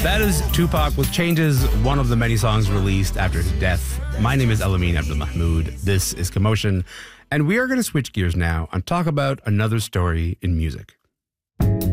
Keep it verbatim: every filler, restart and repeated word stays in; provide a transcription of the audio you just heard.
That is Tupac with Changes, one of the many songs released after his death. My name is Elamin Abdul Mahmoud. This is Commotion. And we are going to switch gears now and talk about another story in music.